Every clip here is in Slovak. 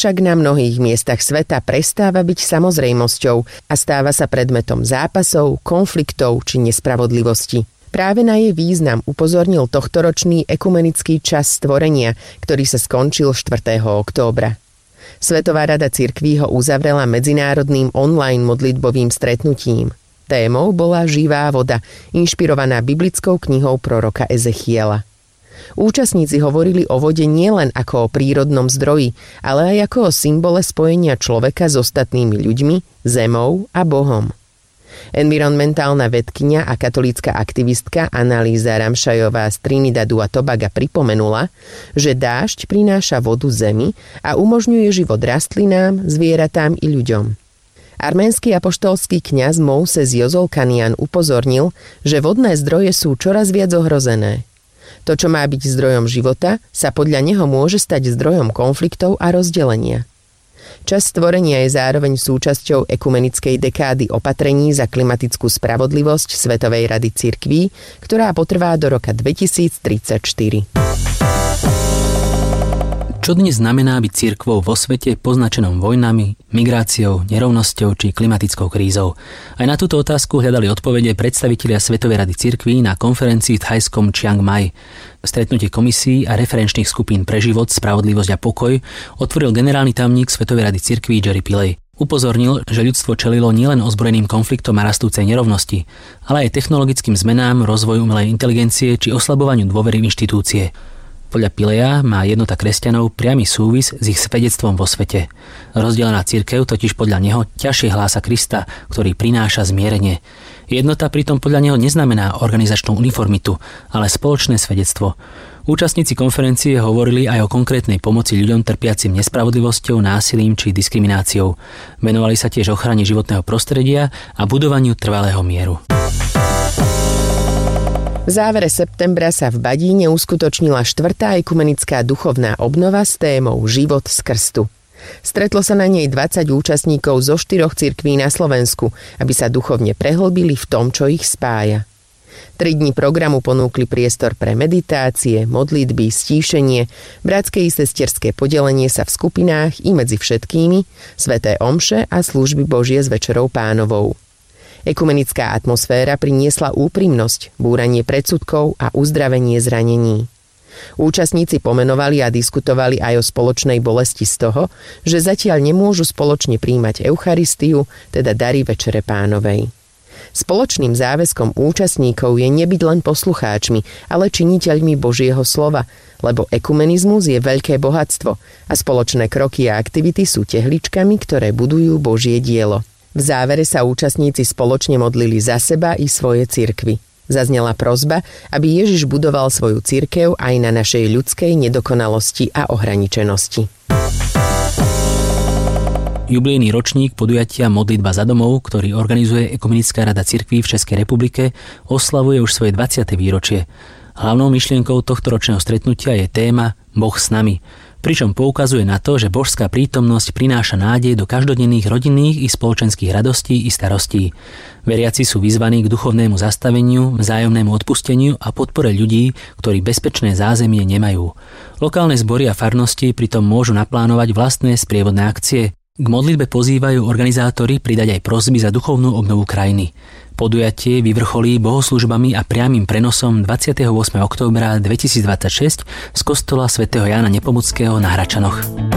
však na mnohých miestach sveta prestáva byť samozrejmosťou a stáva sa predmetom zápasov, konfliktov či nespravodlivosti. Práve na jej význam upozornil tohtoročný ekumenický čas stvorenia, ktorý sa skončil 4. októbra. Svetová rada cirkví ho uzavrela medzinárodným online modlitbovým stretnutím. Témou bola živá voda, inšpirovaná biblickou knihou proroka Ezechiela. Účastníci hovorili o vode nielen ako o prírodnom zdroji, ale aj ako o symbole spojenia človeka s ostatnými ľuďmi, zemou a Bohom. Environmentálna vedkyňa a katolícka aktivistka Annalisa Ramšajová z Trinidadu a Tobaga pripomenula, že dážď prináša vodu zemi a umožňuje život rastlinám, zvieratám i ľuďom. Arménsky apoštolský kňaz Moses Jozolkanian upozornil, že vodné zdroje sú čoraz viac ohrozené. To, čo má byť zdrojom života, sa podľa neho môže stať zdrojom konfliktov a rozdelenia. Čas stvorenia je zároveň súčasťou ekumenickej dekády opatrení za klimatickú spravodlivosť Svetovej rady cirkví, ktorá potrvá do roka 2034. Čo dnes znamená byť cirkvou vo svete poznačenom vojnami, migráciou, nerovnosťou či klimatickou krízou? Aj na túto otázku hľadali odpovede predstavitelia Svetovej rady cirkví na konferencii v thajskom Chiang Mai. Stretnutie komisí a referenčných skupín pre život, spravodlivosť a pokoj otvoril generálny tajomník Svetovej rady cirkví Jerry Pillay. Upozornil, že ľudstvo čelilo nielen ozbrojeným konfliktom a rastúcej nerovnosti, ale aj technologickým zmenám, rozvoju umelej inteligencie či oslabovaniu dôvery v inštitúcie. Podľa Pillaya má jednota kresťanov priamy súvis s ich svedectvom vo svete. Rozdelená cirkev totiž podľa neho ťažšie hlása Krista, ktorý prináša zmierenie. Jednota pritom podľa neho neznamená organizačnú uniformitu, ale spoločné svedectvo. Účastníci konferencie hovorili aj o konkrétnej pomoci ľuďom trpiacim nespravodlivosťou, násilím či diskrimináciou. Venovali sa tiež ochrane životného prostredia a budovaniu trvalého mieru. V závere septembra sa v Badíne uskutočnila 4. ekumenická duchovná obnova s témou Život z krstu. Stretlo sa na nej 20 účastníkov zo 4 cirkví na Slovensku, aby sa duchovne prehlbili v tom, čo ich spája. 3 dni programu ponúkli priestor pre meditácie, modlitby, stíšenie, bratské i sesterské podelenie sa v skupinách i medzi všetkými, sväté omše a služby Božie s Večerou Pánovou. Ekumenická atmosféra priniesla úprimnosť, búranie predsudkov a uzdravenie zranení. Účastníci pomenovali a diskutovali aj o spoločnej bolesti z toho, že zatiaľ nemôžu spoločne príjmať Eucharistiu, teda dary Večere Pánovej. Spoločným záväzkom účastníkov je nebyť len poslucháčmi, ale činiteľmi Božieho slova, lebo ekumenizmus je veľké bohatstvo a spoločné kroky a aktivity sú tehličkami, ktoré budujú Božie dielo. V závere sa účastníci spoločne modlili za seba i svoje cirkvi. Zaznela prosba, aby Ježiš budoval svoju cirkev aj na našej ľudskej nedokonalosti a ohraničenosti. Jubilejný ročník podujatia Modlitba za domov, ktorý organizuje Ekumenická rada cirkví v Českej republike, oslavuje už svoje 20. výročie. Hlavnou myšlienkou tohtoročného stretnutia je téma Boh s nami, pričom poukazuje na to, že božská prítomnosť prináša nádej do každodenných rodinných i spoločenských radostí i starostí. Veriaci sú vyzvaní k duchovnému zastaveniu, vzájomnému odpusteniu a podpore ľudí, ktorí bezpečné zázemie nemajú. Lokálne zbory a farnosti pritom môžu naplánovať vlastné sprievodné akcie. K modlitbe pozývajú organizátori pridať aj prosby za duchovnú obnovu krajiny. Podujatie vyvrcholí bohoslužbami a priamym prenosom 28. októbra 2026 z kostola svätého Jána Nepomuckého na Hračanoch.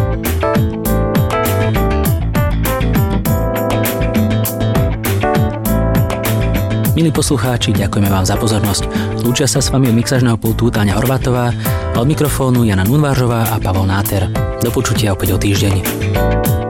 Milí poslucháči, ďakujeme vám za pozornosť. Lúčia sa s vami od mixážneho pultu Táňa Horvátová a od mikrofónu Jana Nunvářová a Pavol Náter. Do počutia opäť o týždeň.